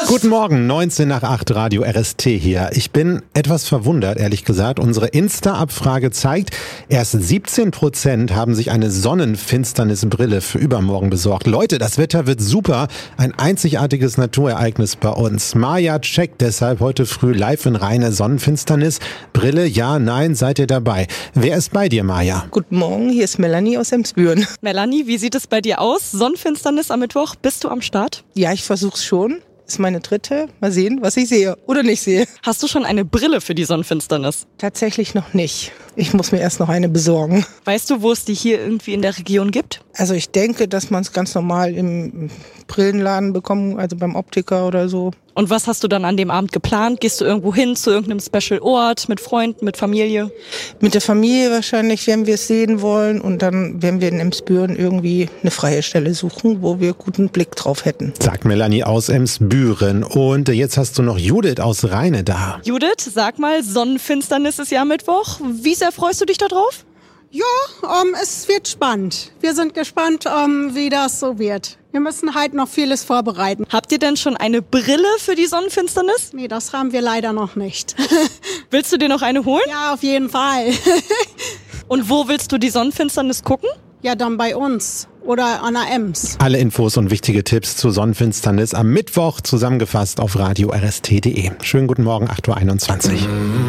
Guten Morgen, 19 nach 8 Radio RST hier. Ich bin etwas verwundert, ehrlich gesagt. Unsere Insta-Abfrage zeigt, erst 17% haben sich eine Sonnenfinsternisbrille für übermorgen besorgt. Leute, das Wetter wird super. Ein einzigartiges Naturereignis bei uns. Maja checkt deshalb heute früh live in reine Sonnenfinsternis. Brille, ja, nein, seid ihr dabei? Wer ist bei dir, Maja? Guten Morgen, hier ist Melanie aus Emsbüren. Melanie, wie sieht es bei dir aus? Sonnenfinsternis am Mittwoch, bist du am Start? Ja, ich versuch's schon. Ist meine dritte. Mal sehen, was ich sehe oder nicht sehe. Hast du schon eine Brille für die Sonnenfinsternis? Tatsächlich noch nicht. Ich muss mir erst noch eine besorgen. Weißt du, wo es die hier irgendwie in der Region gibt? Also ich denke, dass man es ganz normal im Brillenladen bekommt, also beim Optiker oder so. Und was hast du dann an dem Abend geplant? Gehst du irgendwo hin, zu irgendeinem Special-Ort, mit Freunden, mit Familie? Mit der Familie wahrscheinlich werden wir es sehen wollen und dann werden wir in Emsbüren irgendwie eine freie Stelle suchen, wo wir guten Blick drauf hätten. Sagt Melanie aus Emsbüren. Und jetzt hast du noch Judith aus Rheine da. Judith, sag mal, Sonnenfinsternis ist ja Mittwoch. Wie sehr freust du dich da drauf? Ja, es wird spannend. Wir sind gespannt, wie das so wird. Wir müssen halt noch vieles vorbereiten. Habt ihr denn schon eine Brille für die Sonnenfinsternis? Nee, das haben wir leider noch nicht. Willst du dir noch eine holen? Ja, auf jeden Fall. Und wo willst du die Sonnenfinsternis gucken? Ja, dann bei uns oder an der Ems. Alle Infos und wichtige Tipps zur Sonnenfinsternis am Mittwoch zusammengefasst auf radio rst.de. Schönen guten Morgen, 8:21 Uhr.